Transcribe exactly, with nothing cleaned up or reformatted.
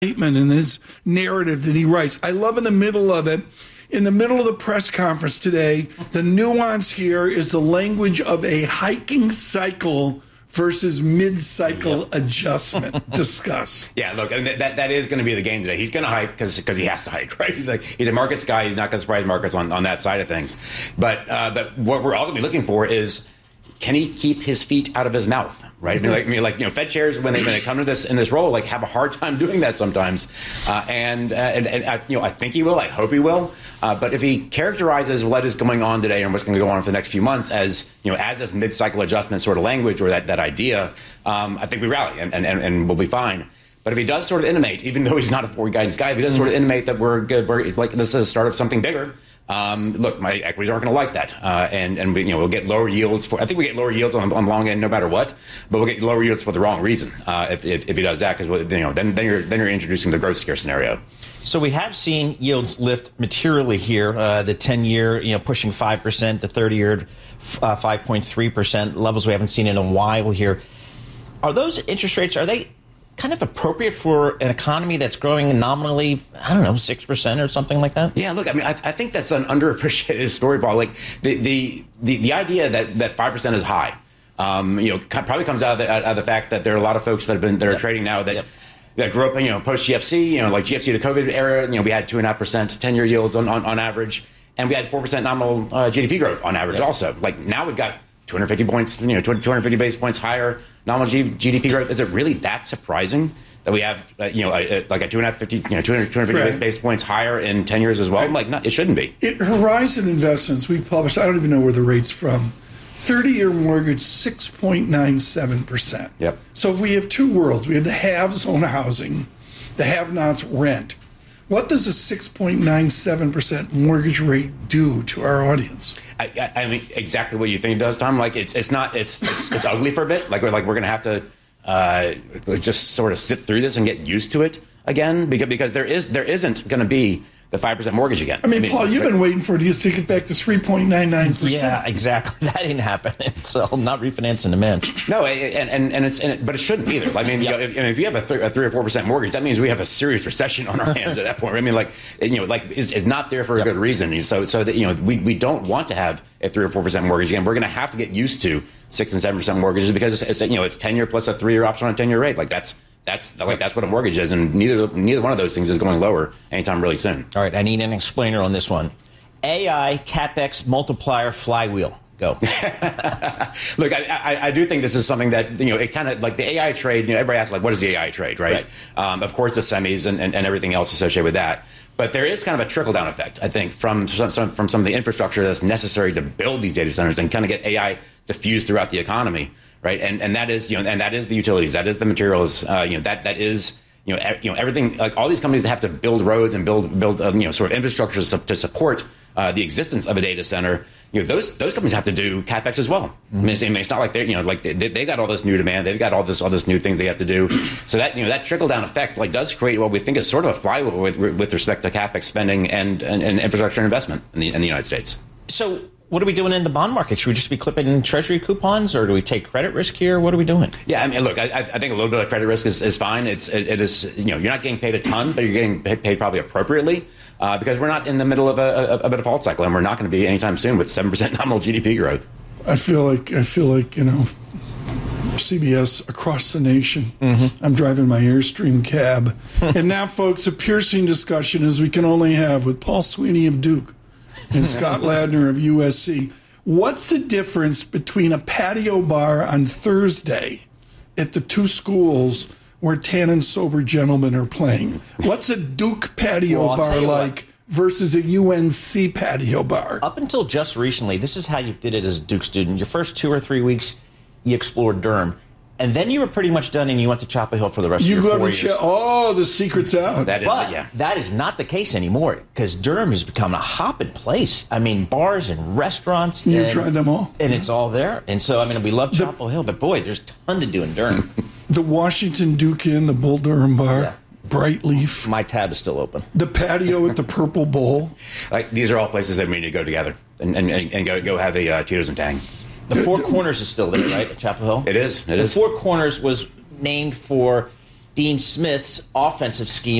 statement in his narrative that he writes. I love in the middle of it, in the middle of the press conference today, the nuance here is the language of a hiking cycle versus mid-cycle yep. adjustment. Discuss. Yeah, look, I mean, that that is going to be the game today. He's going to hike because because he has to hike, right? He's, like, he's a markets guy. He's not going to surprise markets on, on that side of things. But uh, but what we're all going to be looking for is, can he keep his feet out of his mouth, right? I mean, like, I mean, like you know, Fed chairs when they when they come to this in this role, like have a hard time doing that sometimes. Uh, and, uh, and and I, you know, I think he will. I hope he will. Uh, but if he characterizes what is going on today and what's going to go on for the next few months as you know as this mid-cycle adjustment sort of language or that that idea, um, I think we rally and, and and we'll be fine. But if he does sort of intimate, even though he's not a forward guidance guy, if he does sort of intimate that we're good, we're like this is the start of something bigger. Um, look, my equities aren't going to like that, uh, and and we, you know we'll get lower yields for. I think we get lower yields on, on the long end no matter what, but we'll get lower yields for the wrong reason uh, if, if if he does that because you know then then you're then you're introducing the growth scare scenario. So we have seen yields lift materially here. Uh, the ten-year, you know, pushing five percent, the thirty-year, uh, five point three percent levels we haven't seen in a while here. Are those interest rates? Are they kind of appropriate for an economy that's growing nominally, I don't know, six percent or something like that? Yeah, look, I mean, I, I think that's an underappreciated story, Paul. Like the the the, the idea that, that five percent is high, um, you know, probably comes out of, the, out of the fact that there are a lot of folks that have been that are yep. trading now that. Yep. That grew up, you know, post G F C, you know, like G F C to COVID era, you know, we had two and a half percent ten-year yields on, on, on average, and we had four percent nominal uh, G D P growth on average. Yep. Also, like now we've got two hundred fifty points, you know, two hundred fifty basis points higher nominal G- GDP growth. Is it really that surprising that we have, uh, you know, a, a, like a two and a half fifty, you know, two hundred, two hundred fifty right. basis points higher in ten years as well? Right. Like, not, it shouldn't be. It, Horizon Investments, we published, I don't even know where the rate's from. thirty-year mortgage, six point nine seven percent. Yep. So if we have two worlds, we have the haves own housing, the have-nots rent. What does a six point nine seven percent mortgage rate do to our audience? I, I, I mean, exactly what you think it does, Tom. Like, it's it's not it's it's, it's ugly for a bit. Like we're like we're gonna have to uh, just sort of sit through this and get used to it again, because because there is there isn't going to be the five percent mortgage again. I mean, I mean Paul, you've been waiting for it to get back to three point nine nine percent. Yeah, exactly. That didn't happen. So I'm not refinancing the mint. No, and and, and it's and it, but it shouldn't either. I mean, yep. you know, if, if you have a, th- a three or four percent mortgage, that means we have a serious recession on our hands at that point. I mean, like you know, like is is not there for a yep. good reason. So so that you know, we, we don't want to have a three or four percent mortgage again. We're going to have to get used to six and seven percent mortgages because it's, it's you know it's ten year plus a three year option on a ten year rate. Like that's. That's like that's what a mortgage is, and neither neither one of those things is going lower anytime really soon. All right, I need an explainer on this one. A I CapEx multiplier flywheel. Go. Look, I, I, I do think this is something that you know it kind of like the A I trade. You know, everybody asks like, what is the A I trade, right? right. Um, of course, the semis and, and, and everything else associated with that. But there is kind of a trickle down effect, I think, from some, some from some of the infrastructure that's necessary to build these data centers and kind of get A I diffused throughout the economy. Right, and and that is you know, and that is the utilities, that is the materials, uh, you know, that that is you know, e- you know, everything. Like all these companies that have to build roads and build build uh, you know, sort of infrastructure to, to support uh, the existence of a data center. You know, those those companies have to do CapEx as well. Mm-hmm. I, mean, it's, I mean, it's not like they're you know, like they they got all this new demand, they've got all this all this new things they have to do. So that you know, that trickle down effect like does create what we think is sort of a flywheel with with respect to CapEx spending and and, and infrastructure investment in the in the United States. So. What are we doing in the bond market? Should we just be clipping treasury coupons, or do we take credit risk here? What are we doing? Yeah, I mean, look, I, I think a little bit of credit risk is, is fine. It's it, it is you know you're not getting paid a ton, but you're getting paid probably appropriately uh, because we're not in the middle of a, of a default cycle, and we're not going to be anytime soon with seven percent nominal G D P growth. I feel like I feel like you know C B S across the nation. Mm-hmm. I'm driving my Airstream cab, and now, folks, a piercing discussion as we can only have with Paul Sweeney of Duke and Scott Ladner of U S C. What's the difference between a patio bar on Thursday at the two schools where tan and sober gentlemen are playing? What's a Duke patio well, bar like what, versus a U N C patio bar? Up until just recently, this is how you did it as a Duke student. Your first two or three weeks, you explored Durham. And then you were pretty much done, and you went to Chapel Hill for the rest you of your go four to years. Ch- oh, the secret's out. That is, but yeah. that is not the case anymore, because Durham has become a hopping place. I mean, bars and restaurants. You've and, tried them all. And it's all there. And so, I mean, we love Chapel the, Hill, but boy, there's a ton to do in Durham. The Washington Duke Inn, the Bull Durham Bar. Yeah. Bright Leaf. My tab is still open. The patio at the Purple Bowl. Like these are all places that we need to go together and and, and go go have a uh, Tito's and Tang. The Four Corners is still there, right, at Chapel Hill? It is. It so is. The Four Corners was named for Dean Smith's offensive scheme